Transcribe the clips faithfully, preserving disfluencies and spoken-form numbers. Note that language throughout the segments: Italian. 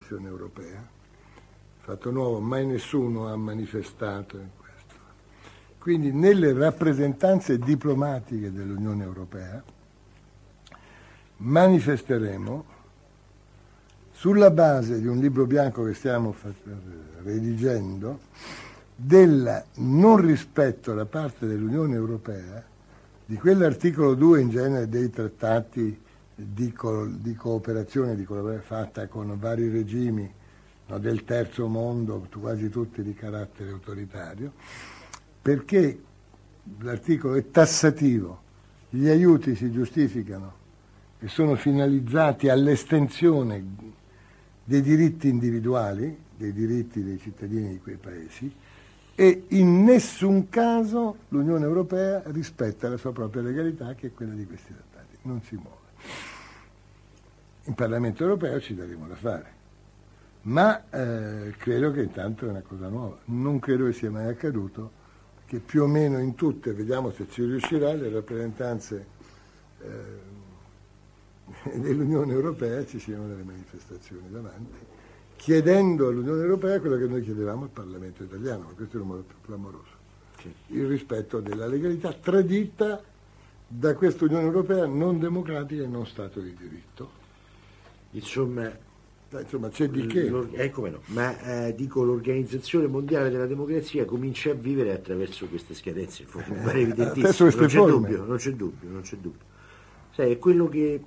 l'Unione Europea, fatto nuovo, mai nessuno ha manifestato in questo. Quindi nelle rappresentanze diplomatiche dell'Unione Europea manifesteremo, sulla base di un libro bianco che stiamo redigendo, del non rispetto da parte dell'Unione Europea di quell'articolo due in genere dei trattati di, co- di cooperazione, di collaborazione fatta con vari regimi, no, del terzo mondo, quasi tutti di carattere autoritario, perché l'articolo è tassativo, gli aiuti si giustificano e sono finalizzati all'estensione dei diritti individuali, dei diritti dei cittadini di quei paesi, e in nessun caso l'Unione Europea rispetta la sua propria legalità, che è quella di questi trattati, non si muove. In Parlamento Europeo ci daremo da fare, ma eh, credo che intanto è una cosa nuova, non credo che sia mai accaduto che più o meno in tutte, vediamo se ci riuscirà, le rappresentanze eh, dell'Unione Europea ci siano delle manifestazioni davanti, chiedendo all'Unione Europea quello che noi chiedevamo al Parlamento italiano, ma questo è un modo più clamoroso, sì. Il rispetto della legalità tradita da questa Unione Europea non democratica e non Stato di diritto. Insomma, Insomma c'è di che. Eh, come no, ma eh, dico, l'Organizzazione Mondiale della Democrazia comincia a vivere attraverso queste scadenze, mi pare evidentissimo, non c'è dubbio, non c'è dubbio, non c'è dubbio. Sai, è quello che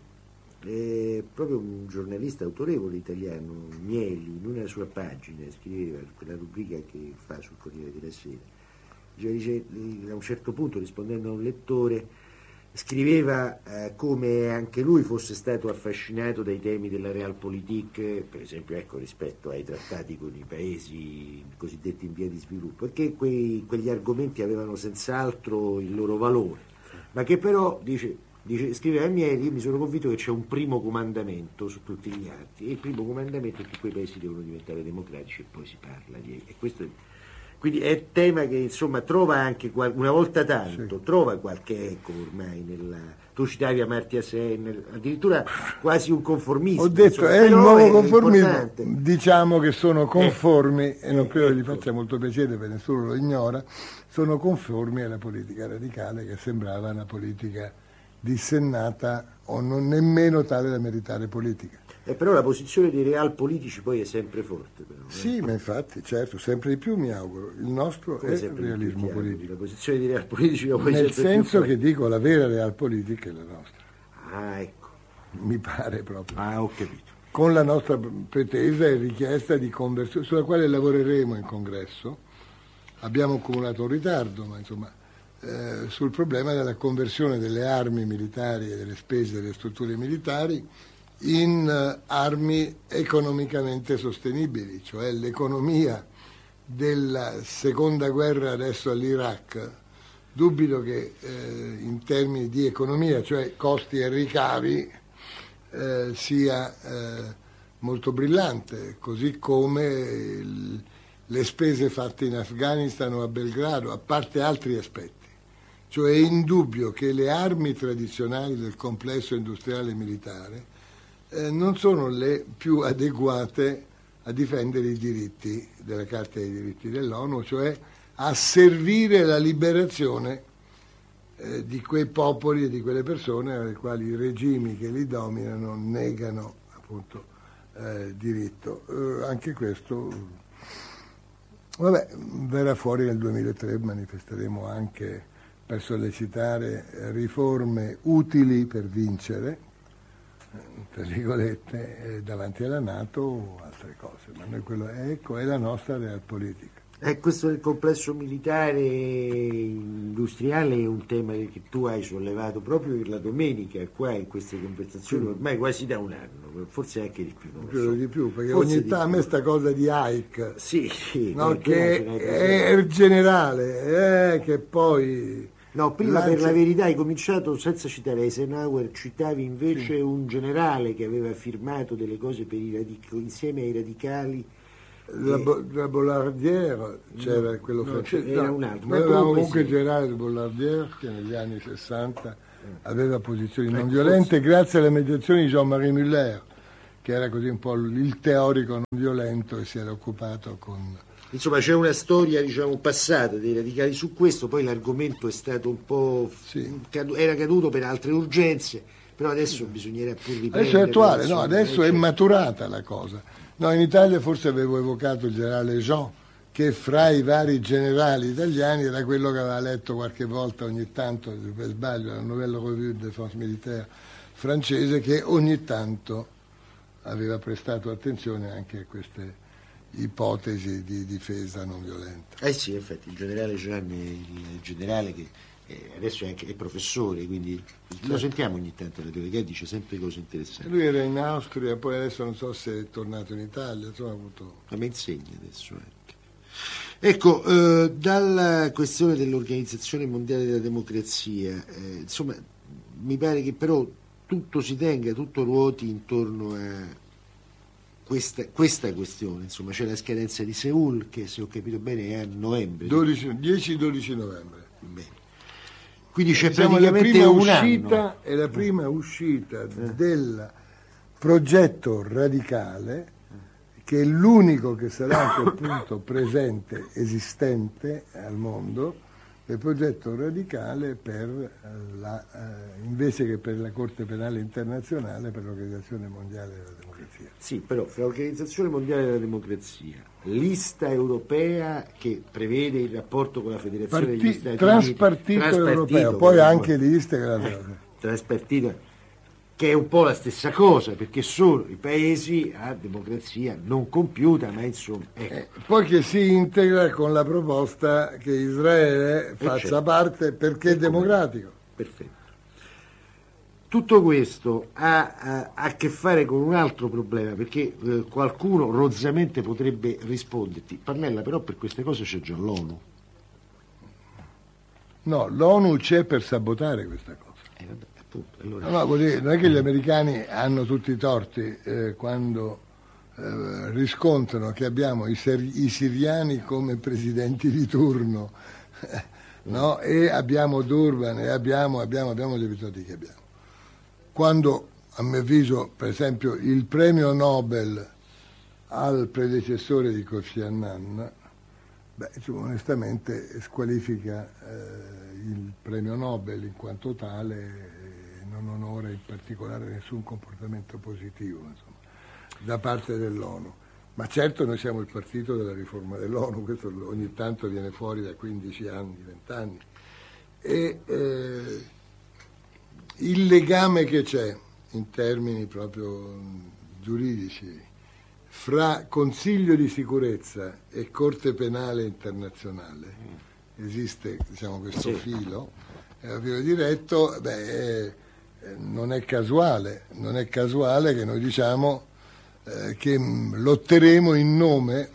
eh, proprio un giornalista autorevole italiano, Mieli, in una sua pagina scriveva, quella rubrica che fa sul Corriere della Sera, dice, a un certo punto, rispondendo a un lettore, scriveva eh, come anche lui fosse stato affascinato dai temi della realpolitik, per esempio, ecco, rispetto ai trattati con i paesi cosiddetti in via di sviluppo, perché quei, quegli argomenti avevano senz'altro il loro valore, ma che però, dice, dice scriveva Mieli, io mi sono convinto che c'è un primo comandamento su tutti gli altri, e il primo comandamento è che quei paesi devono diventare democratici, e poi si parla di... E questo è, quindi è un tema che, insomma, trova anche qual- una volta tanto, sì. trova qualche eco ormai nella... Tu citavi Amartya Sen, addirittura quasi un conformismo. Ho detto, insomma, è il nuovo è conformismo, importante. Diciamo che sono conformi, eh, e non credo ecco. Gli faccia molto piacere, perché nessuno lo ignora, sono conformi alla politica radicale, che sembrava una politica dissennata o non nemmeno tale da meritare politica. Eh, però la posizione dei realpolitici poi è sempre forte. Però, eh? Sì, ma infatti, certo, sempre di più mi auguro. Il nostro Come è il realismo politico. La posizione dei realpolitici poi Nel senso più che dico, la vera realpolitik è la nostra. Ah, ecco. Mi pare proprio. Ah, ho capito. Con la nostra pretesa e richiesta di conversione, sulla quale lavoreremo in congresso. Abbiamo accumulato un ritardo, ma insomma, eh, sul problema della conversione delle armi militari e delle spese delle strutture militari in uh, armi economicamente sostenibili, cioè l'economia della seconda guerra adesso all'Iraq, dubito che eh, in termini di economia, cioè costi e ricavi, eh, sia eh, molto brillante, così come il, le spese fatte in Afghanistan o a Belgrado, a parte altri aspetti. Cioè è indubbio che le armi tradizionali del complesso industriale militare Eh, non sono le più adeguate a difendere i diritti della Carta dei diritti dell'ONU, cioè a servire la liberazione eh, di quei popoli e di quelle persone alle quali i regimi che li dominano negano appunto eh, diritto. Eh, anche questo, vabbè, verrà fuori nel duemilatré, manifesteremo anche per sollecitare riforme utili per vincere, tra virgolette, eh, davanti alla NATO o altre cose, ma noi quello è, ecco, è la nostra realpolitik. Eh, questo del complesso militare industriale è un tema che tu hai sollevato proprio la domenica qua in queste conversazioni, sì. Ormai quasi da un anno, forse anche di più. Non Credo so. di più, perché forse ogni tanto a me sta cosa di Ike, sì, sì, no, che è il generale, eh, che poi... No, prima per la verità hai cominciato senza citare Eisenhower, citavi invece sì. un generale che aveva firmato delle cose per i radic- insieme ai radicali. La, e... bo- la Bollardière, c'era no, quello no, francese. Era un altro. Noi avevamo comunque il sì. generale Bollardière che negli anni sessanta eh. aveva posizioni non violente, forse... grazie alle mediazioni di Jean-Marie Muller, che era così un po' il teorico non violento e si era occupato con... Insomma c'è una storia, diciamo, passata dei radicali su questo, poi l'argomento è stato un po'... Sì. Cadu- era caduto per altre urgenze, però adesso bisognerà pur riprendere. Adesso è attuale, no, insomma, adesso è maturata la cosa. No, in Italia forse avevo evocato il generale Jean, che fra i vari generali italiani era quello che aveva letto qualche volta ogni tanto, per sbaglio, la Nouvelle Revue de Défense Militaire francese, che ogni tanto aveva prestato attenzione anche a queste ipotesi di difesa non violenta. Eh sì, infatti, il generale Jean è il generale che eh, adesso è anche è professore, quindi certo. Lo sentiamo ogni tanto alla tele, che dice sempre cose interessanti. Lui era in Austria, poi adesso non so se è tornato in Italia, insomma ha avuto... Ma mi insegna adesso anche. Ecco, eh, dalla questione dell'Organizzazione Mondiale della Democrazia, eh, insomma, mi pare che però tutto si tenga, tutto ruoti intorno a questa, questa questione, insomma, c'è la scadenza di Seul che, se ho capito bene, è a novembre. dieci dodici novembre. Bene. Quindi c'è diciamo praticamente la prima un uscita, anno. È la prima uscita eh. del progetto radicale, che è l'unico che sarà a quel punto presente, esistente al mondo, il progetto radicale per la, eh, invece che per la Corte Penale Internazionale, per l'Organizzazione Mondiale della Democrazia. Sì, però fra l'Organizzazione Mondiale della Democrazia, lista europea che prevede il rapporto con la Federazione Parti- degli Stati Traspartito Uniti, europeo, poi anche liste che la... eh, traspartito, che è un po' la stessa cosa, perché sono i paesi a democrazia non compiuta, ma insomma... Ecco. Eh, poi che si integra con la proposta che Israele faccia certo. parte perché è democratico. Perfetto. Tutto questo ha, ha, ha a che fare con un altro problema, perché eh, qualcuno rozzamente potrebbe risponderti: Pannella, però per queste cose c'è già l'ONU. No, l'ONU c'è per sabotare questa cosa. Eh, vabbè, appunto, allora... no, no, dire, non è che gli americani hanno tutti i torti eh, quando eh, riscontrano che abbiamo i, ser- i siriani come presidenti di turno, no? E abbiamo Durban e abbiamo, abbiamo, abbiamo gli episodi che abbiamo. Quando, a mio avviso, per esempio, il premio Nobel al predecessore di Kofi Annan, beh, insomma, onestamente squalifica eh, il premio Nobel in quanto tale e non onora in particolare nessun comportamento positivo, insomma, da parte dell'ONU. Ma certo noi siamo il partito della riforma dell'ONU, questo ogni tanto viene fuori da quindici anni, venti anni. E, eh, il legame che c'è in termini proprio giuridici fra Consiglio di sicurezza e Corte Penale Internazionale, esiste, diciamo, questo sì. filo, è un filo diretto, beh, eh, non è casuale, non è casuale che noi diciamo eh, che lotteremo in nome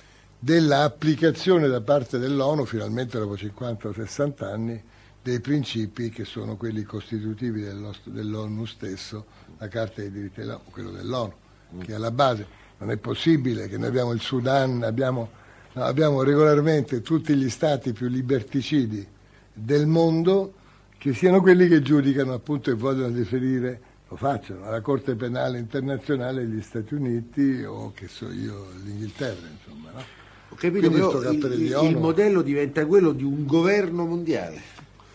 dell'applicazione da parte dell'ONU, finalmente dopo cinquanta o sessanta anni, dei principi che sono quelli costitutivi dell'ONU stesso, la Carta dei diritti dell'uomo, quello dell'ONU, che è alla base. Non è possibile che noi abbiamo il Sudan, abbiamo, no, abbiamo regolarmente tutti gli stati più liberticidi del mondo, che siano quelli che giudicano appunto e vogliono deferire, lo facciano, alla Corte Penale Internazionale degli Stati Uniti o che so io, l'Inghilterra, insomma, no? Ho capito, però il, il, il modello diventa quello di un governo mondiale.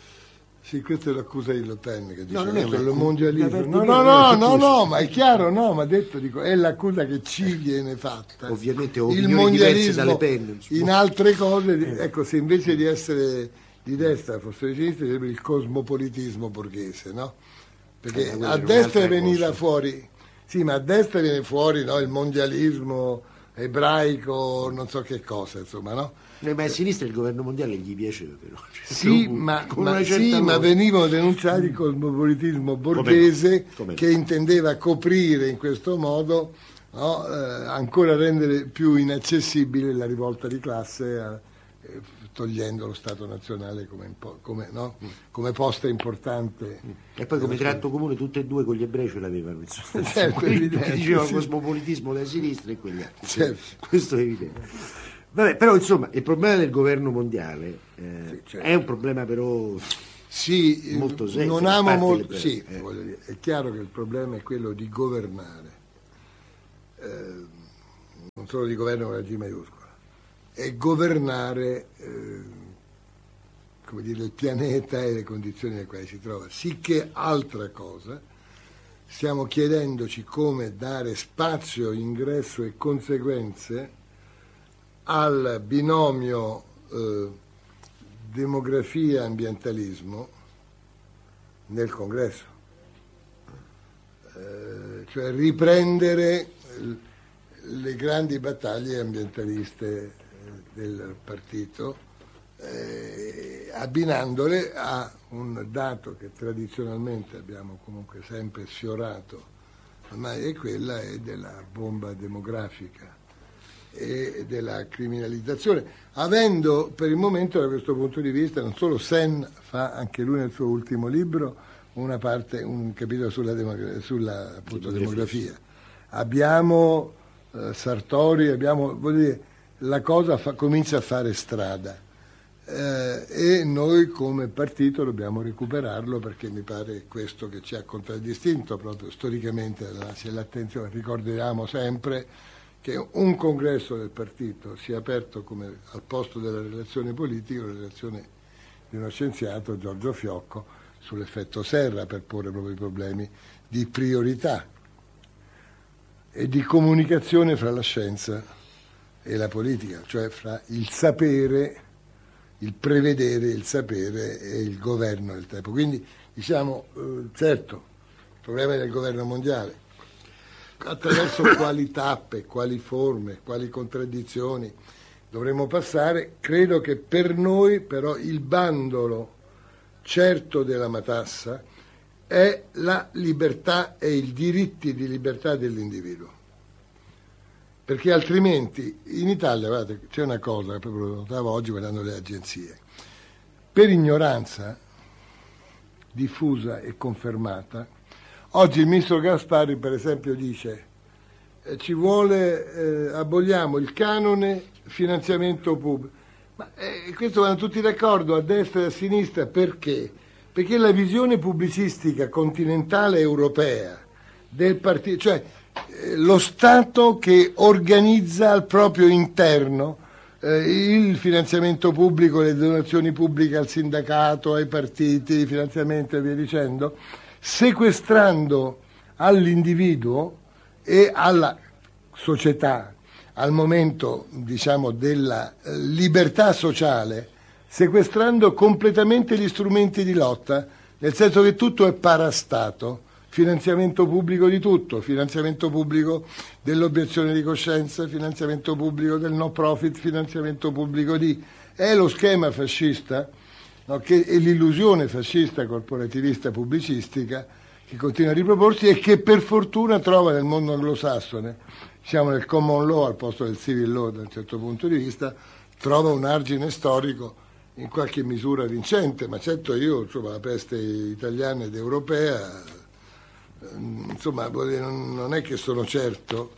Sì, questa è l'accusa di Le Pen che dice no, non è che lo mondialismo. No, no, no, no, no, ma è chiaro, no, ma detto, dico, è l'accusa che ci viene fatta. Ovviamente ho il mondialismo dalle Pen, in altre cose, ecco, se invece di essere di destra fosse di sinistra, sarebbe il cosmopolitismo borghese, no? Perché eh, a destra veniva cosa. fuori, sì, ma a destra viene fuori, no, il mondialismo ebraico, non so che cosa, insomma, no? Eh, ma a sinistra il governo mondiale gli piaceva, però. Cioè, sì, ma, ma, sì ma venivano denunciati il cosmopolitismo borghese come come che intendeva coprire in questo modo, no, eh, ancora rendere più inaccessibile la rivolta di classe, eh, togliendo lo Stato nazionale come, come, no? come posta importante. E poi come tratto comune tutte e due con gli ebrei ce l'avevano, insomma. Certo, evidente, diceva sì. Cosmopolitismo da sinistra e quegli altri. Certo. Questo è evidente. Vabbè, però insomma il problema del governo mondiale eh, sì, certo. è un problema però sì, molto serio. Non amo molto, sì, eh. voglio dire, è chiaro che il problema è quello di governare eh, non solo di governo con la G maiuscola, è governare eh, come dire, il pianeta e le condizioni nelle quali si trova. Sicché altra cosa, stiamo chiedendoci come dare spazio, ingresso e conseguenze al binomio eh, demografia-ambientalismo nel Congresso. Eh, cioè riprendere le grandi battaglie ambientaliste del partito, eh, abbinandole a un dato che tradizionalmente abbiamo comunque sempre sfiorato, ormai è quella è della bomba demografica e della criminalizzazione, avendo per il momento da questo punto di vista, non solo Sen fa anche lui nel suo ultimo libro una parte, un capitolo sulla, demogra- sulla appunto, demografia, abbiamo eh, Sartori, abbiamo, voglio dire, la cosa fa, comincia a fare strada eh, e noi come partito dobbiamo recuperarlo, perché mi pare questo che ci ha contraddistinto proprio storicamente, c'è l'attenzione, ricordiamo sempre che un congresso del partito sia aperto come al posto della relazione politica, la relazione di uno scienziato, Giorgio Fiocco, sull'effetto serra, per porre proprio i problemi di priorità e di comunicazione fra la scienza e la politica, cioè fra il sapere, il prevedere, il sapere e il governo del tempo. Quindi diciamo, eh, certo, il problema è del governo mondiale, attraverso quali tappe, quali forme, quali contraddizioni dovremmo passare. Credo che per noi però il bandolo certo della matassa è la libertà e i diritti di libertà dell'individuo, perché altrimenti in Italia, guardate, c'è una cosa che proprio lo notavo oggi guardando le agenzie, per ignoranza diffusa e confermata. Oggi il ministro Gasparri per esempio dice eh, ci vuole, eh, aboliamo il canone finanziamento pubblico. Ma eh, questo vanno tutti d'accordo a destra e a sinistra, perché? Perché la visione pubblicistica continentale europea del partito, cioè eh, lo Stato che organizza al proprio interno eh, il finanziamento pubblico, le donazioni pubbliche al sindacato, ai partiti, i finanziamenti e via dicendo, sequestrando all'individuo e alla società, al momento diciamo della libertà sociale, sequestrando completamente gli strumenti di lotta, nel senso che tutto è parastato, finanziamento pubblico di tutto, finanziamento pubblico dell'obiezione di coscienza, finanziamento pubblico del no profit, finanziamento pubblico di... È lo schema fascista, no, che è l'illusione fascista corporativista pubblicistica che continua a riproporsi e che per fortuna trova nel mondo anglosassone, siamo nel common law al posto del civil law da un certo punto di vista, trova un argine storico in qualche misura vincente, ma certo io, insomma, la peste italiana ed europea, insomma, non è che sono certo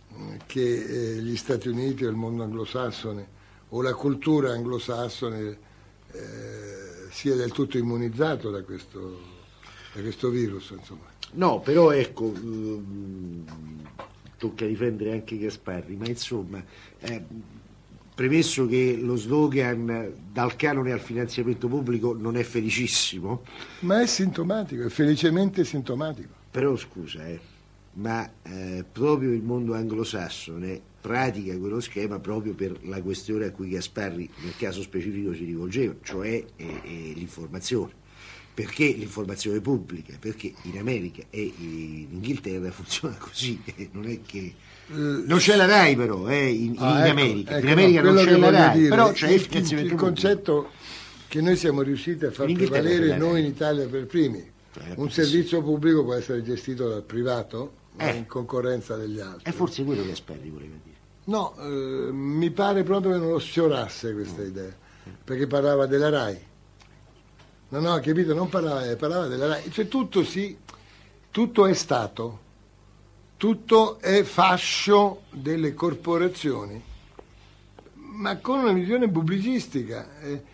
che gli Stati Uniti o il mondo anglosassone o la cultura anglosassone eh, sia del tutto immunizzato da questo, da questo virus, insomma. No, però ecco, mh, tocca difendere anche Gasparri, ma insomma, eh, premesso che lo slogan dal canone al finanziamento pubblico non è felicissimo, ma è sintomatico, è felicemente sintomatico. Però scusa, eh, ma eh, proprio il mondo anglosassone pratica quello schema proprio per la questione a cui Gasparri nel caso specifico si rivolgeva, cioè eh, eh, l'informazione. Perché l'informazione pubblica? Perché in America e in Inghilterra funziona così, non è che... Non c'è la RAI però, eh, in, ah, in ecco, America, ecco, in America no, non c'è la RAI, dire, però c'è il, il, il concetto che noi siamo riusciti a far prevalere noi in Italia per primi. Un servizio pubblico può essere gestito dal privato, eh. in concorrenza degli altri. È forse quello che Asperri voleva dire. No, eh, mi pare proprio che non lo sfiorasse questa idea, perché parlava della RAI. No, no, capito, non parlava, parlava della RAI. Cioè tutto sì, tutto è Stato, tutto è fascio delle corporazioni, ma con una visione pubblicistica.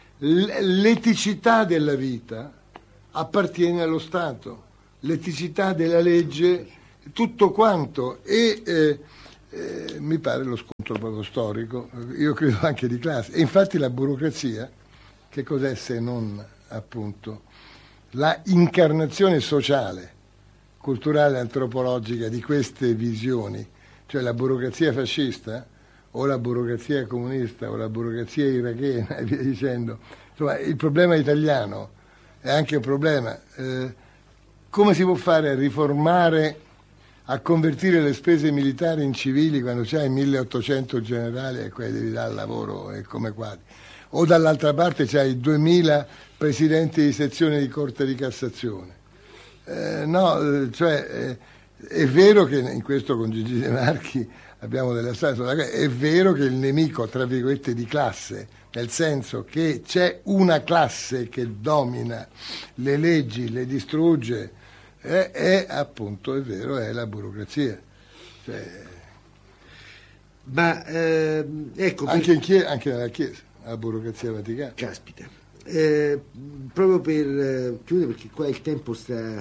L'eticità della vita appartiene allo Stato, l'eticità della legge, tutto quanto, e eh, eh, mi pare lo scontro proprio storico, io credo anche di classe. E infatti la burocrazia, che cos'è se non appunto la incarnazione sociale, culturale, antropologica di queste visioni, cioè la burocrazia fascista o la burocrazia comunista o la burocrazia irachena e via dicendo. Insomma, il problema italiano è anche un problema. Eh, come si può fare a riformare, a convertire le spese militari in civili quando c'hai milleottocento generali e quelli devi dare lavoro e come quadri? O dall'altra parte c'hai duemila presidenti di sezione di Corte di Cassazione. Eh, no, cioè, eh, è vero che in questo con Gigi De Marchi abbiamo delle strade, è vero che il nemico, tra virgolette, di classe, nel senso che c'è una classe che domina le leggi, le distrugge, è, è appunto, è vero, è la burocrazia. Cioè, ma ehm, ecco, anche, in chiesa, anche nella Chiesa, la burocrazia vaticana. Caspita. Eh, proprio per eh, chiudere, perché qua il tempo sta,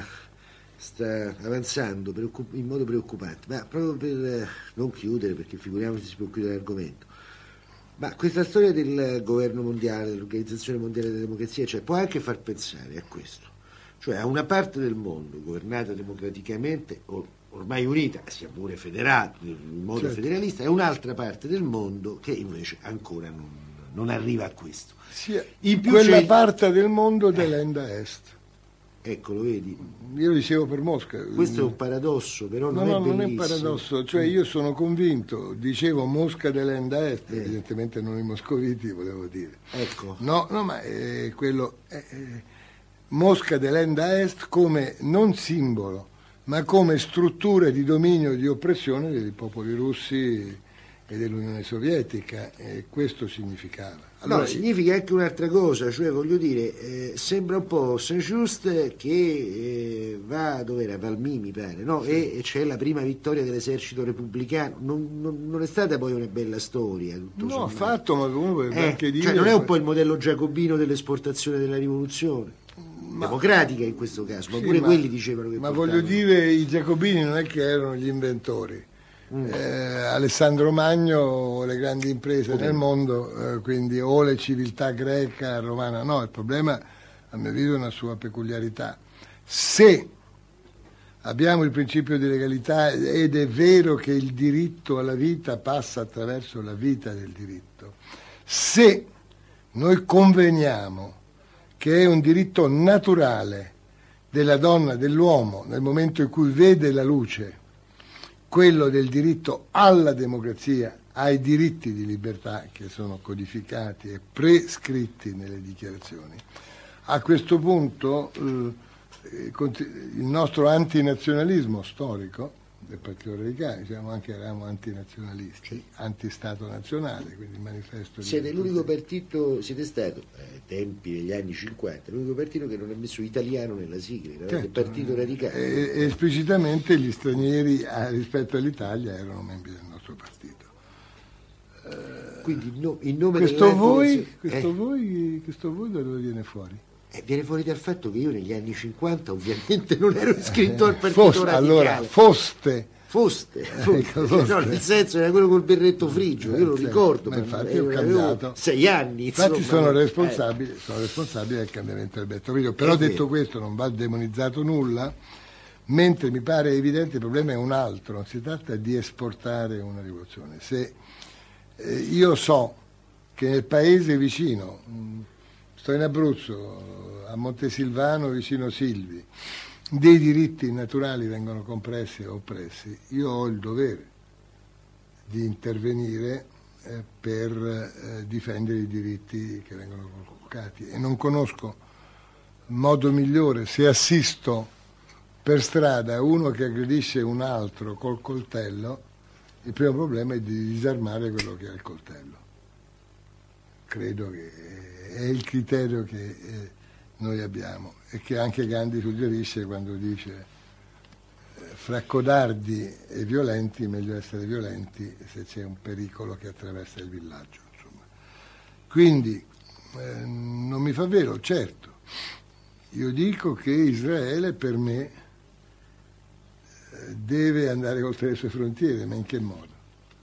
sta avanzando preoccup- in modo preoccupante, ma proprio per eh, non chiudere, perché figuriamoci si può chiudere l'argomento, ma questa storia del governo mondiale, dell'Organizzazione Mondiale della Democrazia, cioè, può anche far pensare a questo, cioè a una parte del mondo governata democraticamente, or- ormai unita, sia pure federata in modo certo. federalista, e un'altra parte del mondo che invece ancora non, non arriva a questo. Sì, in più quella c'è... parte del mondo eh. dell'Enda Est. Ecco, lo vedi? Io dicevo per Mosca. Questo è un paradosso, però non no, è no, bellissimo. non è un paradosso, cioè io sono convinto, dicevo Mosca dell'Enda Est, eh. evidentemente non i moscoviti, volevo dire. Ecco. No, no, ma è quello... È, è, Mosca dell'Enda Est come non simbolo, ma come struttura di dominio e di oppressione dei popoli russi e dell'Unione Sovietica, e questo significava. Allora, no, significa anche un'altra cosa, cioè voglio dire, eh, sembra un po' Saint-Just che eh, va, dove era? Valmy mi pare, no? Sì. E, e c'è la prima vittoria dell'esercito repubblicano, non, non, non è stata poi una bella storia? Tutto no, affatto, ma comunque eh, anche dire... Cioè non è un po' il modello giacobino dell'esportazione della rivoluzione? Ma, democratica in questo caso, ma sì, pure ma, quelli dicevano che... Ma portavano. Voglio dire, i giacobini non è che erano gli inventori. Mm. Eh, Alessandro Magno, le grandi imprese okay. nel mondo, eh, quindi o le civiltà greca, romana, no, il problema a mio avviso è una sua peculiarità. Se abbiamo il principio di legalità ed è vero che il diritto alla vita passa attraverso la vita del diritto, se noi conveniamo che è un diritto naturale della donna, dell'uomo, nel momento in cui vede la luce, quello del diritto alla democrazia, ai diritti di libertà che sono codificati e prescritti nelle dichiarazioni. A questo punto eh, il nostro antinazionalismo storico del Partito Radicale, diciamo anche eravamo antinazionalisti, sì. anti-stato nazionale, quindi il manifesto... Siete l'unico partito, siete stato, ai tempi degli anni cinquanta, l'unico partito che non ha messo italiano nella sigla, certo, il Partito Radicale. E, e esplicitamente gli stranieri a, rispetto all'Italia erano membri del nostro partito. Uh, quindi no, in nome questo voi, questo, eh. voi, questo voi da dove viene fuori? Eh, viene fuori dal fatto che io negli anni cinquanta ovviamente non ero iscritto al Partito Foste, Radicale. Allora, foste. Foste, foste. Ecco, foste. No, nel senso era quello col berretto frigio, io lo ricordo, ma infatti ho cambiato. Sei anni. Infatti insomma, sono responsabile, eh. sono responsabile del cambiamento del berretto frigio, però detto vero. Questo non va demonizzato nulla, mentre mi pare evidente il problema è un altro, non si tratta di esportare una rivoluzione. Se eh, io so che nel paese vicino, mh, sto in Abruzzo, a Montesilvano vicino Silvi, dei diritti naturali vengono compressi o oppressi, io ho il dovere di intervenire eh, per eh, difendere i diritti che vengono convocati e non conosco modo migliore. Se assisto per strada uno che aggredisce un altro col coltello, il primo problema è di disarmare quello che ha il coltello. Credo che è il criterio che eh, noi abbiamo e che anche Gandhi suggerisce quando dice eh, fra codardi e violenti meglio essere violenti se c'è un pericolo che attraversa il villaggio, insomma. Quindi eh, non mi fa vero, certo, io dico che Israele per me eh, deve andare oltre le sue frontiere, ma in che modo?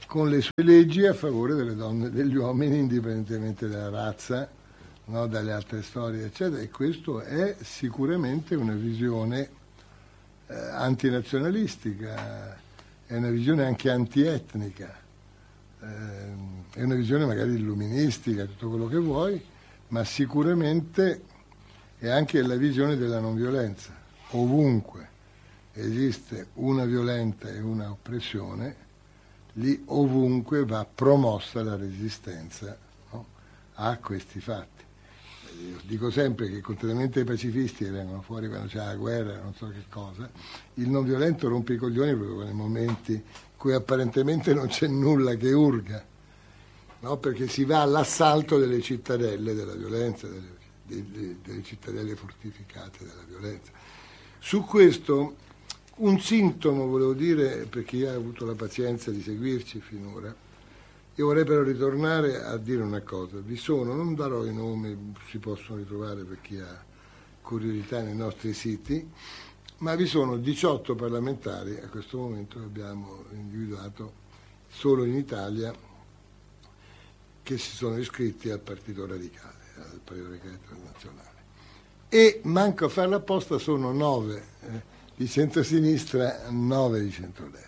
con le sue leggi a favore delle donne e degli uomini, indipendentemente dalla razza, no, dalle altre storie, eccetera. E questo è sicuramente una visione eh, antinazionalistica, è una visione anche antietnica, eh, è una visione magari illuministica, tutto quello che vuoi, ma sicuramente è anche la visione della non violenza. Ovunque esiste una violenza e una oppressione, lì ovunque va promossa la resistenza, no, a questi fatti. Io dico sempre che contrariamente ai pacifisti che vengono fuori quando c'è la guerra, non so che cosa, il non violento rompe i coglioni proprio nei momenti in cui apparentemente non c'è nulla che urga, no? Perché si va all'assalto delle cittadelle della violenza, delle, delle, delle cittadelle fortificate della violenza. Su questo un sintomo volevo dire, perché io ho avuto la pazienza di seguirci finora. Io vorrei però ritornare a dire una cosa. Vi sono, non darò i nomi, si possono ritrovare per chi ha curiosità nei nostri siti, ma vi sono diciotto parlamentari a questo momento che abbiamo individuato solo in Italia che si sono iscritti al Partito Radicale, al Partito Radicale Internazionale. E manco a farla apposta sono nove eh, di centrosinistra, nove di centrodestra.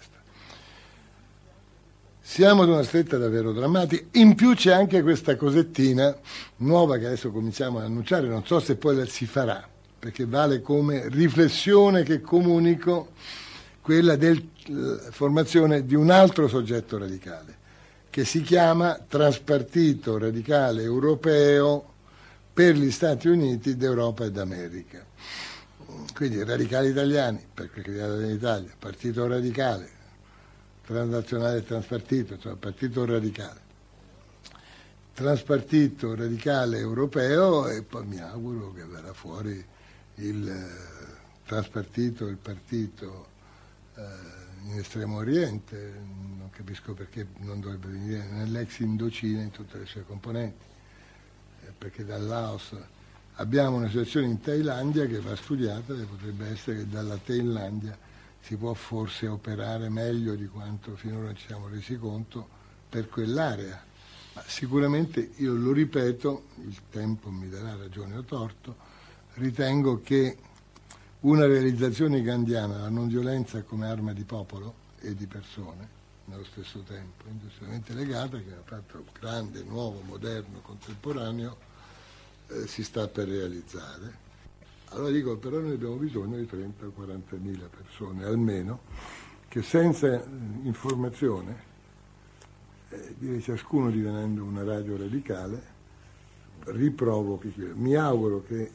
Siamo ad una stretta davvero drammatica, in più c'è anche questa cosettina nuova che adesso cominciamo ad annunciare, non so se poi la si farà, perché vale come riflessione che comunico, quella della formazione di un altro soggetto radicale, che si chiama Transpartito Radicale Europeo per gli Stati Uniti d'Europa e d'America. Quindi radicali italiani, perché creato in Italia, Partito Radicale, transnazionale e transpartito, cioè partito radicale, transpartito radicale europeo, e poi mi auguro che verrà fuori il eh, transpartito, il partito eh, in Estremo Oriente, non capisco perché non dovrebbe venire nell'ex Indocina in tutte le sue componenti, eh, perché dal Laos abbiamo una situazione in Thailandia che va studiata e potrebbe essere che dalla Thailandia si può forse operare meglio di quanto finora ci siamo resi conto per quell'area. Ma sicuramente, io lo ripeto, il tempo mi darà ragione o torto, ritengo che una realizzazione gandhiana, la non violenza come arma di popolo e di persone, nello stesso tempo, industrialmente legata, che ha fatto grande, nuovo, moderno, contemporaneo, eh, si sta per realizzare. Allora dico, però noi abbiamo bisogno di trenta o quarantamila persone almeno, che senza informazione, eh, direi ciascuno divenendo una radio radicale, riprovochi. Mi auguro che,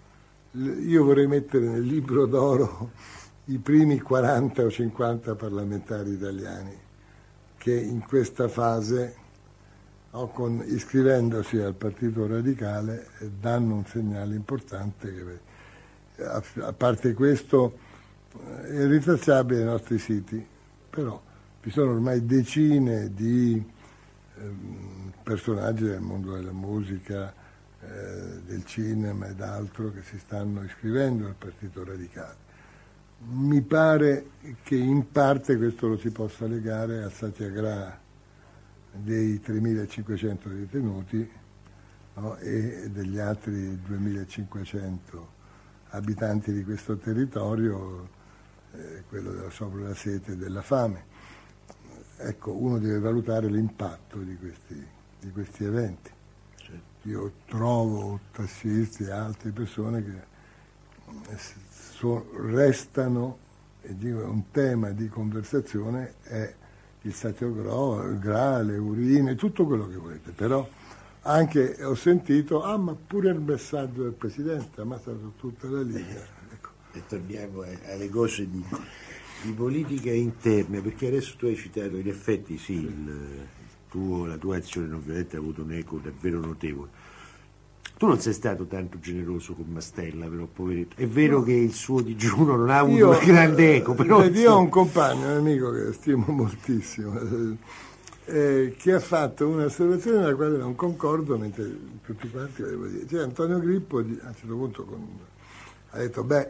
io vorrei mettere nel libro d'oro i primi quaranta o cinquanta parlamentari italiani che in questa fase, o con, iscrivendosi al Partito Radicale, eh, danno un segnale importante che, a parte questo, è rintracciabile ai nostri siti, però vi sono ormai decine di eh, personaggi del mondo della musica, eh, del cinema ed altro che si stanno iscrivendo al Partito Radicale. Mi pare che in parte questo lo si possa legare al satyagraha dei tremilacinquecento detenuti, no, e degli altri duemilacinquecento abitanti di questo territorio, eh, quello della sopra della sete e della fame. Ecco, uno deve valutare l'impatto di questi, di questi eventi. Certo. Io trovo tassisti e altre persone che so, restano, e dico, un tema di conversazione è il satyagraha, le urine, tutto quello che volete, però anche ho sentito, ah ma pure il messaggio del Presidente, ha ammazzato tutta la linea. Ecco. E torniamo alle cose di, di politica interna, perché adesso tu hai citato, in effetti sì, il tuo, la tua azione non violenta ha avuto un eco davvero notevole. Tu non sei stato tanto generoso con Mastella, però poveretto. È vero no. che il suo digiuno non ha avuto io, un grande eco, però... Io ho un compagno, un amico che stimo moltissimo, Eh, che ha fatto un'osservazione nella quale non concordo, mentre tutti quanti volevo dire. Cioè, Antonio Grippo a un certo punto con, ha detto beh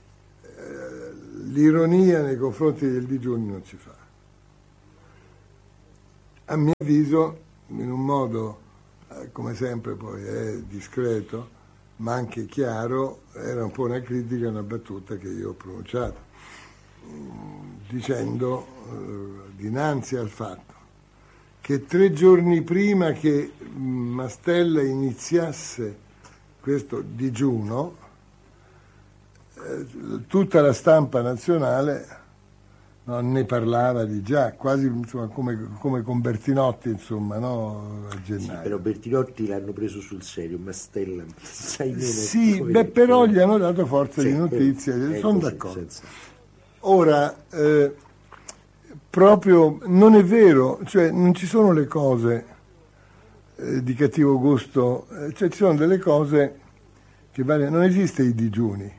eh, l'ironia nei confronti del digiuno non si fa. a mio avviso, in un modo, eh, come sempre poi è discreto, ma anche chiaro, era un po' una critica, una battuta che io ho pronunciato, dicendo, eh, dinanzi al fatto che tre giorni prima che Mastella iniziasse questo digiuno, eh, tutta la stampa nazionale no, ne parlava di già, quasi insomma, come, come con Bertinotti, insomma, no, a gennaio. Sì, però Bertinotti l'hanno preso sul serio, Mastella, sai meno. Sì, beh, però gli hanno dato forza sì, di notizia, eh, sono così, d'accordo. Senza... Ora, eh, proprio non è vero, cioè non ci sono le cose eh, di cattivo gusto, eh, cioè ci sono delle cose che vale, non esiste i digiuni,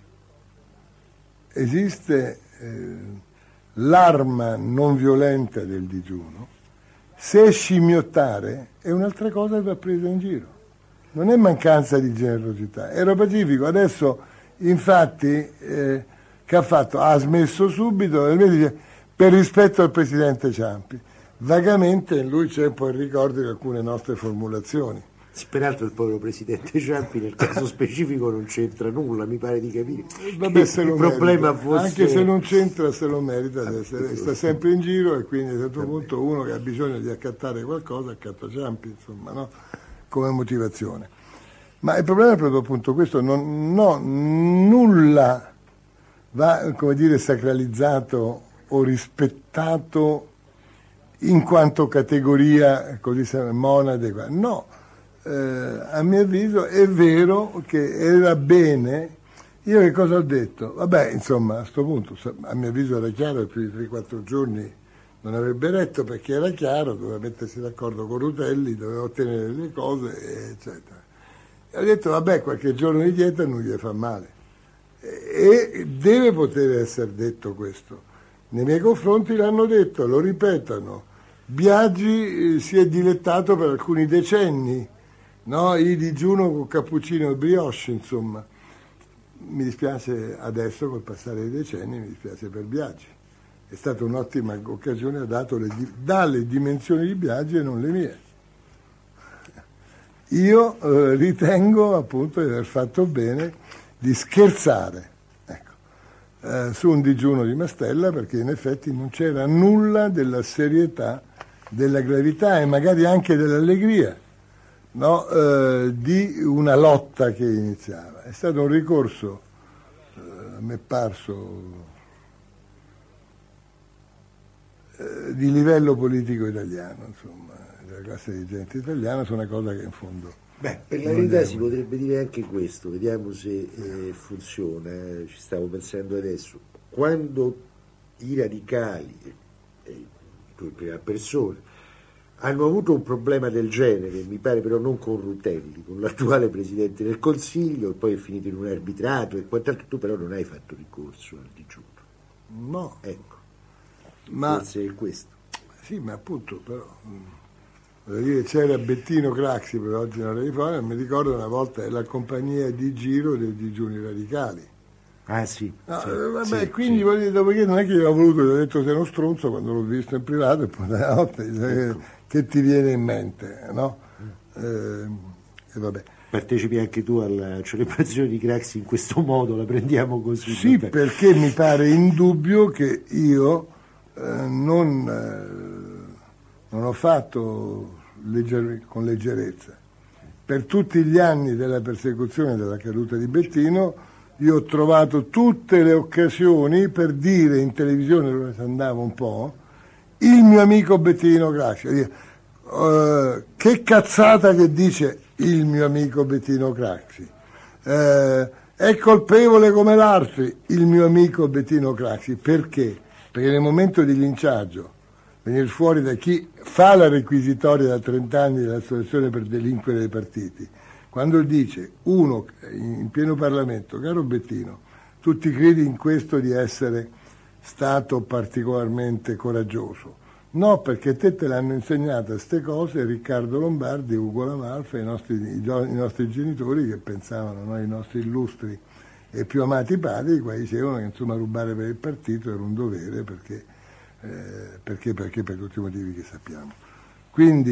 esiste eh, l'arma non violenta del digiuno. Se è scimmiottare è un'altra cosa che va presa in giro, non è mancanza di generosità, ero pacifico, adesso infatti eh, che ha fatto? Ha smesso subito e dice, per rispetto al presidente Ciampi. Vagamente in lui c'è un po' il ricordo di alcune nostre formulazioni. Sì, peraltro il povero presidente Ciampi nel caso specifico non c'entra nulla, mi pare di capire. Vabbè, se lo il problema merita. Fosse... Anche se non c'entra, se lo merita, ah, essere, sta sempre in giro e quindi a un certo punto uno che ha bisogno di accattare qualcosa accatta Ciampi, insomma, no? Come motivazione. Ma il problema è proprio appunto questo, non, no, nulla va, come dire, sacralizzato o rispettato in quanto categoria, così monade, no, eh, a mio avviso è vero che era bene, io che cosa ho detto? Vabbè, insomma, a questo punto, a mio avviso era chiaro che più di tre quattro giorni non avrebbe retto perché era chiaro, doveva mettersi d'accordo con Rutelli, doveva ottenere le cose, eccetera. E ho detto, vabbè, qualche giorno di dieta non gli fa male. E deve poter essere detto questo. Nei miei confronti l'hanno detto, lo ripetono. Biagi eh, si è dilettato per alcuni decenni, no? Il digiuno con cappuccino e brioche, insomma. Mi dispiace adesso, col passare dei decenni, mi dispiace per Biagi. È stata un'ottima occasione, ha dato le, dalle dimensioni di Biagi e non le mie. Io eh, ritengo appunto di aver fatto bene di scherzare ecco, eh, su un digiuno di Mastella, perché in effetti non c'era nulla della serietà, della gravità e magari anche dell'allegria, no? eh, di una lotta che iniziava. È stato un ricorso, eh, a me è parso, eh, di livello politico italiano, insomma, della classe dirigente italiana, su una cosa che in fondo... Beh, per la verità si potrebbe dire anche questo, vediamo se eh, funziona, eh, ci stavo pensando adesso. Quando i radicali, eh, tu in prima persona, hanno avuto un problema del genere, mi pare però non con Rutelli, con l'attuale Presidente del Consiglio, e poi è finito in un arbitrato e quant'altro, tu però non hai fatto ricorso al digiuno. No. Ecco, ma, forse è questo. Sì, ma appunto però... Voglio dire, c'era Bettino Craxi, per oggi non la ricordo, mi ricordo una volta la compagnia di giro dei digiuni radicali. Ah sì. No, sì eh, vabbè, sì, quindi sì. Voglio dire, dopodiché non è che io ho voluto, gli ho detto sei uno stronzo quando l'ho visto in privato e poi la notte ecco. che, che ti viene in mente, no? Eh, e vabbè. Partecipi anche tu alla celebrazione di Craxi in questo modo, la prendiamo così. Sì, vabbè. Perché mi pare indubbio che io eh, non... Eh, non ho fatto legger- con leggerezza. Per tutti gli anni della persecuzione della caduta di Bettino, io ho trovato tutte le occasioni per dire in televisione, dove si andava un po', il mio amico Bettino Craxi. Uh, che cazzata che dice il mio amico Bettino Craxi. Uh, è colpevole come l'altro, il mio amico Bettino Craxi. Perché? Perché nel momento di linciaggio, venire fuori da chi fa la requisitoria da trenta anni dell'associazione per delinquere dei partiti, quando dice uno in pieno Parlamento, caro Bettino, tu ti credi in questo di essere stato particolarmente coraggioso? No, perché te te l'hanno insegnata queste cose Riccardo Lombardi, Ugo La Malfa, i nostri, i, i nostri genitori che pensavano, no, i nostri illustri e più amati padri, qua dicevano che insomma rubare per il partito era un dovere perché Eh, perché, perché per tutti i motivi che sappiamo. Quindi